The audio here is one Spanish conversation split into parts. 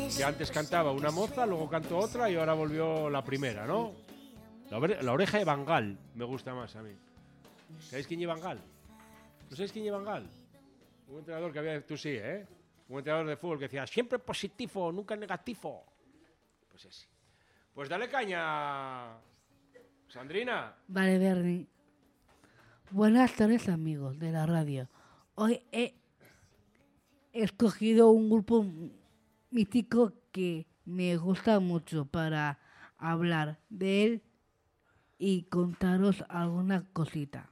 que antes cantaba una moza, luego cantó otra y ahora volvió la primera, ¿no? La oreja de Bangal me gusta más a mí. ¿Sabéis quién lleva Bangal? ¿No sabéis quién lleva Bangal? Un entrenador que había, tú sí, ¿eh? Un entrenador de fútbol que decía, siempre positivo, nunca negativo. Pues ese. Pues dale caña, Sandrina. Vale, Bernie. Buenas tardes, amigos de la radio. Hoy he escogido un grupo mítico que me gusta mucho para hablar de él y contaros alguna cosita.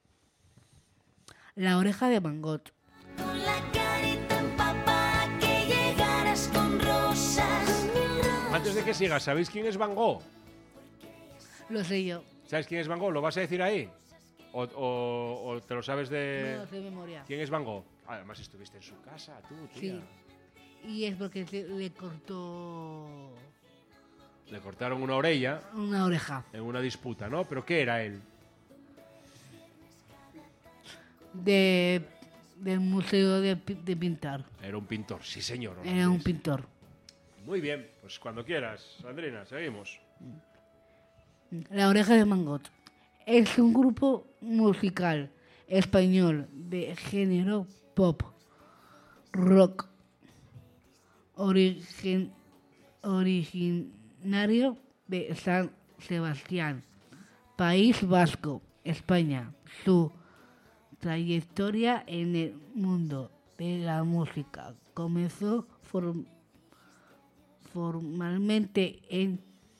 La oreja de Van Gogh. Con la carita empapada que llegaras con rosas. Antes de que sigas, ¿sabéis quién es Van Gogh? Lo sé yo. ¿Sabes quién es Van Gogh? ¿Lo vas a decir ahí? ¿O te lo sabes de...? No lo sé de memoria. ¿Quién es Van Gogh? Además estuviste en su casa, tú, tía. Sí. Y es porque le cortó Le cortaron una orella una oreja. en una disputa, ¿no? ¿Pero qué era él? Del museo de pintar. Era un pintor, sí señor. Era un pintor. Muy bien, pues cuando quieras, Sandrina, seguimos. La oreja de Van Gogh es un grupo musical español de género pop rock originario de San Sebastián, País Vasco, España. Su trayectoria en el mundo de la música comenzó formalmente en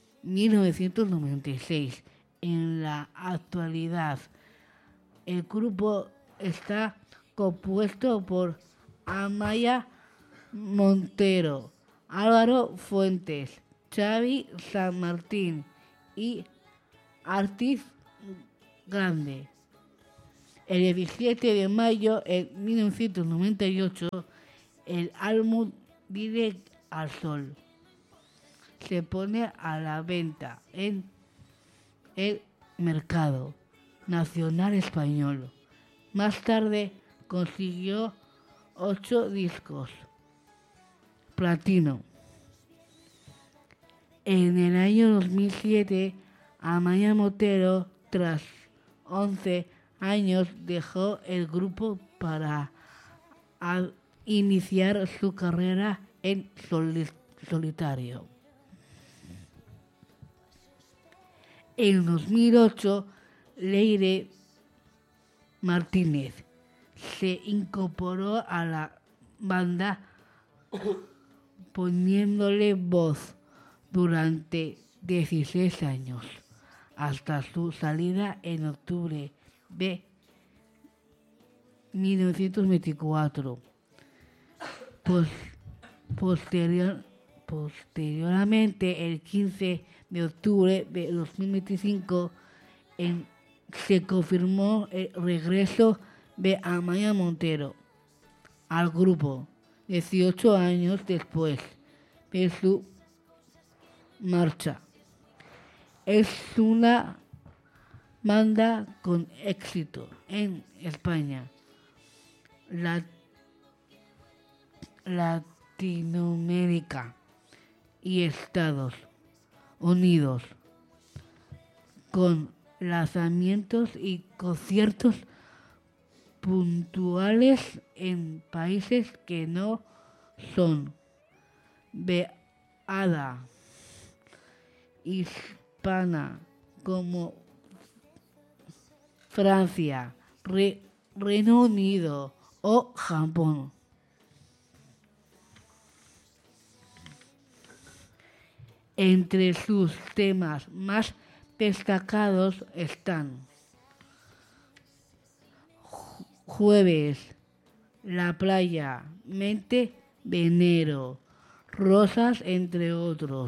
1996. En la actualidad, el grupo está compuesto por Amaya Montero, Álvaro Fuentes, Xavi San Martín y Artis Grande. El 17 de mayo de 1998, el álbum Vive al Sol se pone a la venta en el mercado nacional español. Más tarde consiguió 8 discos platino. En el año 2007, Amaya Montero, tras 11 años, dejó el grupo para iniciar su carrera en solitario. En 2008, Leire Martínez se incorporó a la banda poniéndole voz durante 16 años, hasta su salida en octubre de 1924. Posteriormente, el 15 de octubre de 2025, se confirmó el regreso de Amaya Montero al grupo, 18 años después de su marcha. Es una banda con éxito en España, Latinoamérica y Estados Unidos, con lanzamientos y conciertos puntuales en países que no son de habla hispana como Francia, Reino Unido o Japón. Entre sus temas más destacados están Jueves, La Playa, Mente, Venero, Rosas, entre otros.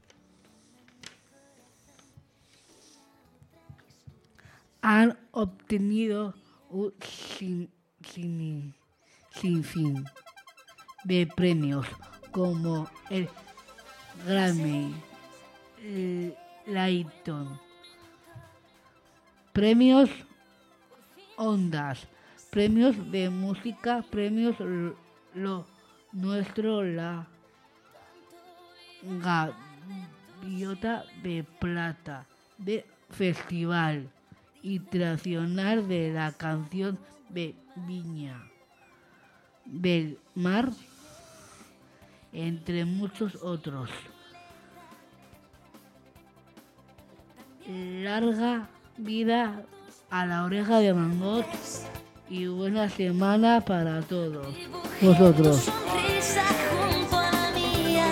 Han obtenido un sinfín de premios como el Grammy, Layton, premios Ondas, premios de música, premios Lo Nuestro, la Gaviota de Plata de Festival Internacional de la Canción de Viña del Mar, entre muchos otros. Larga vida a la oreja de Van Gogh y buena semana para todos vosotros. Sonrisa junto a la mía.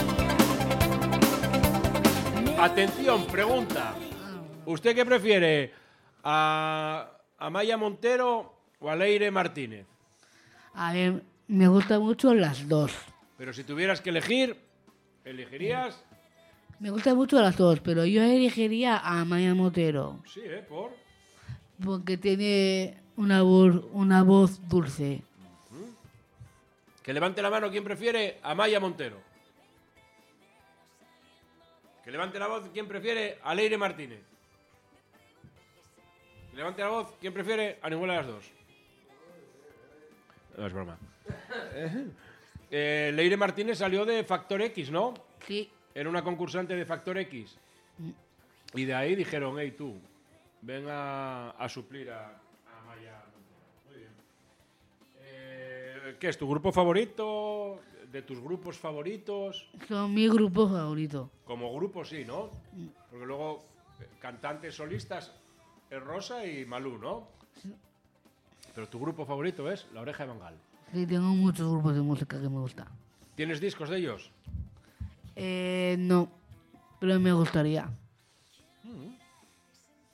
Atención, pregunta. ¿Usted qué prefiere? ¿A Amaya Montero o a Leire Martínez? A ver, me gustan mucho las dos. Pero si tuvieras que elegir, ¿elegirías? Me gustan mucho las dos, pero yo elegiría a Maya Montero Sí, ¿por? porque tiene una voz dulce. Que levante la mano quien prefiere a Amaya Montero. Que levante la voz quien prefiere a Leire Martínez. Que levante la voz quien prefiere a ninguna de las dos. No es broma. Leire Martínez salió de Factor X, ¿no? Sí. Era una concursante de Factor X. Y de ahí dijeron, hey tú, ven a suplir a Amaya Montero. Muy bien. ¿Qué es tu grupo favorito? ¿De tus grupos favoritos? Son mi grupo favorito. Como grupo sí, ¿no? Porque luego cantantes solistas es Rosa y Malú, ¿no? Pero tu grupo favorito es La Oreja de Bangal. Sí, tengo muchos grupos de música que me gustan. ¿Tienes discos de ellos? No, pero me gustaría.